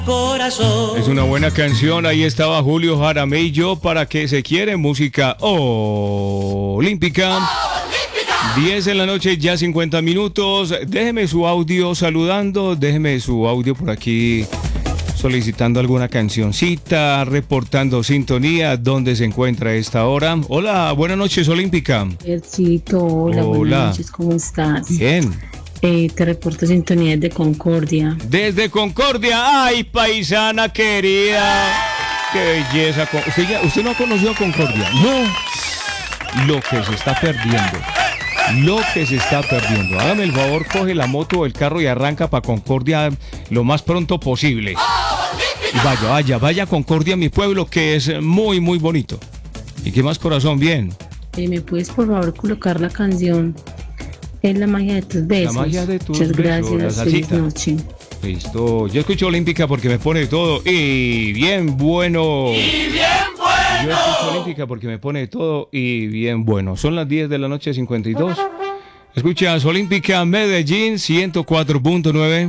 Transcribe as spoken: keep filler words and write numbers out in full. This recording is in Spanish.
Corazón. Es una buena canción, ahí estaba Julio Jaramillo, para que se quiere música olímpica. diez de la noche, ya cincuenta minutos. Déjeme su audio saludando, déjeme su audio por aquí solicitando alguna cancioncita, reportando sintonía, dónde se encuentra a esta hora. Hola, buenas noches, Olímpica. Bercito, hola, Hola. buenas noches, ¿cómo estás? Bien. Eh, te reporto sintonía de Concordia. Desde Concordia, ay, paisana querida. Qué belleza. ¿Usted, ya, ¿Usted no ha conocido a Concordia? No. Lo que se está perdiendo. Lo que se está perdiendo. Hágame el favor, coge la moto o el carro y arranca para Concordia lo más pronto posible. Y vaya, vaya, vaya a Concordia, mi pueblo, que es muy, muy bonito. ¿Y qué más, corazón? Bien. Eh, ¿Me puedes por favor colocar la canción Es la magia de tus besos? La magia de tus Muchas besos, gracias, la feliz salsita. noche. Listo. Yo escucho Olímpica porque me pone todo y bien bueno. Y bien bueno. Yo escucho Olímpica porque me pone todo y bien bueno. Son las diez de la noche, cincuenta y dos. Escuchas Olímpica Medellín ciento cuatro punto nueve.